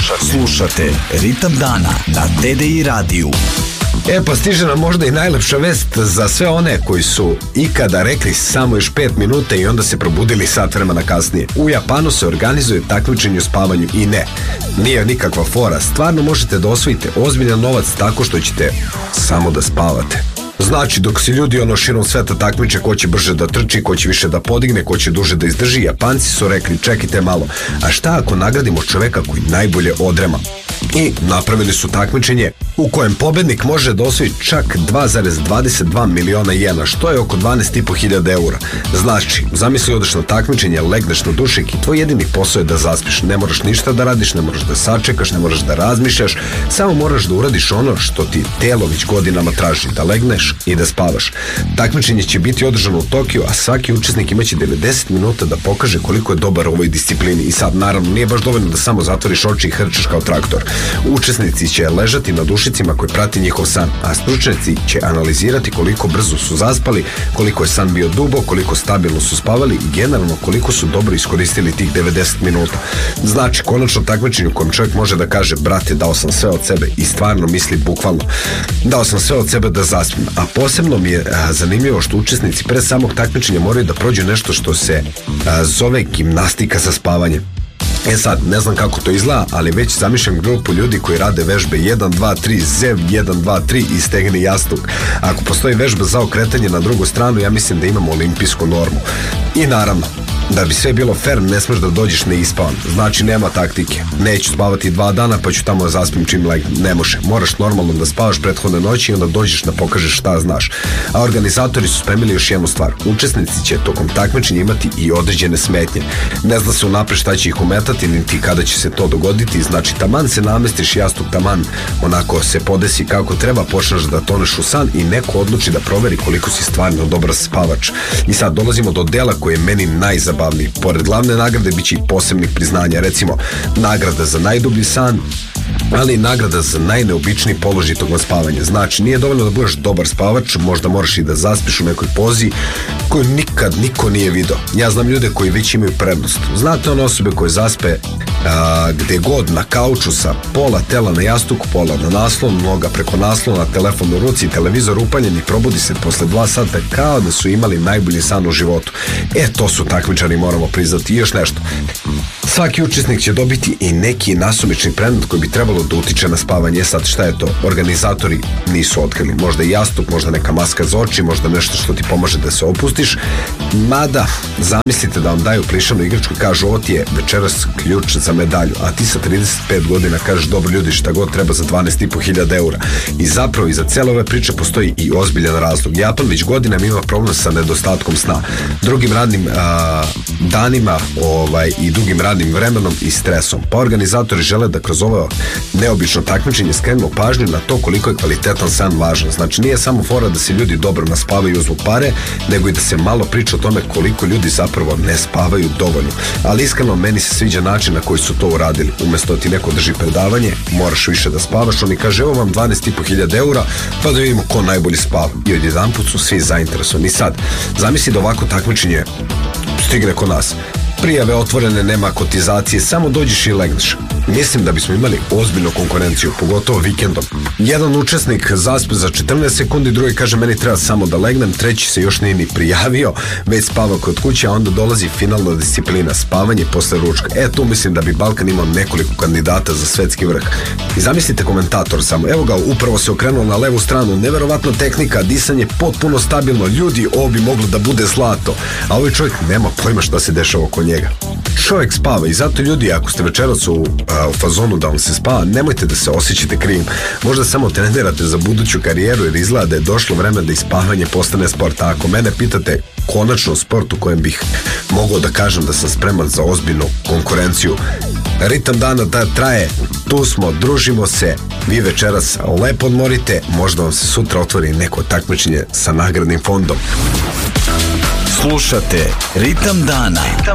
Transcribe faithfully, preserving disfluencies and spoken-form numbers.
Slušate Ritam dana na T D I radiju. E pa stiže nam možda i najlepša vest za sve one koji su ikada rekli samo još pet minuta i onda se probudili sat vremena kasnije. U Japanu se organizuje takmičenje u spavanju i ne, nije nikakva fora. Stvarno možete da osvojite ozbiljan novac tako što ćete samo da spavate. Znači, dok se ljudi ono širom sveta takmiče ko će brže da trči, ko će više da podigne, ko će duže da izdrži, Japanci su rekli čekajte malo, a šta ako nagradimo čoveka koji najbolje odrema? I napravili su takmičenje u kojem pobednik može da osvoji čak dva zarez dvadeset dva miliona jena, što je oko dvanaest i po hiljada eura. Znači, zamisli odeš na takmičenje, legneš na dušek i tvoj jedini posao je da zaspiš. Ne moraš ništa da radiš, ne moraš da sačekaš, ne moraš da razmišljaš, samo moraš da uradiš ono što ti telo već godinama traži, da legneš i da spavaš. Takmičenje će biti održano u Tokiju, a svaki učesnik imaće devedeset minuta da pokaže koliko je dobar u ovoj disciplini. I sad, naravno, nije baš dovoljno da samo zatvoriš oči i hrčeš kao traktor. Učesnici će ležati na dušicima koji prati njihov san, a stručnjaci će analizirati koliko brzo su zaspali, koliko je san bio dubok, koliko stabilno su spavali i generalno koliko su dobro iskoristili tih devedeset minuta. Znači, konačno takmičenje u kojem čovjek može da kaže brate, dao sam sve od sebe i stvarno misli bukvalno. Dao sam sve od sebe da zaspim. A posebno mi je a, zanimljivo što učesnici pre samog takmičenja moraju da prođu nešto što se a, zove gimnastika za spavanje. E sad, ne znam kako to izgleda, ali već zamišljam grupu ljudi koji rade vežbe jedan, dva, tri, zev, jedan, dva, tri i stegni jastuk. Ako postoji vežba za okretanje na drugu stranu, ja mislim da imamo olimpijsku normu. I naravno, da bi sve bilo fair, ne smeš da dođeš neispavan. Znači, nema taktike. Neću spavati dva dana, pa ću tamo da zaspim čim legnem. Ne može. Moraš normalno da spavaš prethodne noći i onda dođeš da pokažeš šta znaš. A organizatori su spremili još jednu stvar. Učesnici će tokom takmičenja imati i određene smetnje. Ne zna se unapred šta će ih ometati, niti kada će se to dogoditi. Znači, taman se namestiš jastuk, taman onako se podesi kako treba, počneš da toneš u san i neko odluči da proveri koliko si stvarno dobar spavač. I sad dolazimo do dela koje je meni najzabavniji. Pored glavne nagrade biće i posebnih priznanja, recimo nagrada za najdublji san, ali i nagrada za najneobičniji položaj toga spavanja. Znači, nije dovoljno da budeš dobar spavač, možda moraš i da zaspiš u nekoj pozi koju nikad niko nije video. Ja znam ljude koji već imaju prednost. Znate one osobe koje zaspe a, gde god, na kauču sa pola tela na jastuku, pola na naslon, noga preko naslona, telefon u ruci, televizor upaljen i probudi se posle dva sata kao da su imali najbolji san u životu. E, to su takmičari, moramo priznati. I još nešto. Svaki učesnik će dobiti i neki nasumični predmet koji bi trebalo da utiče na spavanje. Sad, šta je to? Organizatori nisu otkrili. Možda i jastuk, možda neka maska za oči, možda nešto što ti pomaže da se opustiš. Mada, zamislite da vam daju plišanu igračku i kažu ovo ti je večeras ključ za medalju, a ti sa trideset pet godina kažeš dobro ljudi šta god treba za dvanaest i po hiljada eura. I zapravo iza cele ove priče postoji i ozbiljan razlog. Japan već godinama ima problem sa nedostatkom sna, drugim radnim a, danima ovaj, i dugim radnim vremenom i stresom. Pa organizatori žele da kroz ovo neobično takmičenje skrenu pažnju na to koliko je kvalitetan san važan. Znači, nije samo fora da se ljudi dobro naspavaju i uzmu pare, nego i da se malo priča o tome koliko ljudi zapravo ne spavaju dovoljno. Ali iskreno, meni se sviđa način na koji su to uradili. Umesto da ti neko drži predavanje, moraš više da spavaš, oni kaže evo vam dvanaest i po hiljada eura, pa da vidimo ko najbolje spava. I odjedanput su svi zainteresovani. Sad, zamisli da ovako takmičenje stigne kod nas. Prijave otvorene, nema kotizacije, samo dođeš i legneš. Mislim da bismo imali ozbiljnu konkurenciju, pogotovo vikendom. Jedan učesnik zaspe za četrnaest sekundi, drugi kaže meni treba samo da legnem, treći se još nije ni prijavio, već spava kod kuće, a onda dolazi finalna disciplina, spavanje posle ručka. E, tu mislim da bi Balkan imao nekoliko kandidata za svetski vrh. I zamislite komentator samo, evo ga, upravo se okrenuo na levu stranu, neverovatna tehnika, disanje potpuno stabilno, ljudi, ovo bi moglo da bude zlato. A ovaj čovjek nema pojma šta se dešava oko njega. Čovjek spava i zato ljudi, ako ste večeras u, a, u fazonu da vam se spava, nemojte da se osjećate krivim. Možda samo trenirate za buduću karijeru jer izgleda da je došlo vreme da i spavanje postane sport. A ako mene pitate, konačno sport u kojem bih mogao da kažem da sam spreman za ozbiljnu konkurenciju. Ritam dana da traje, tu smo, družimo se, vi večeras lepo odmorite, možda vam se sutra otvori neko takmičenje sa nagradnim fondom. Slušate Ritam dana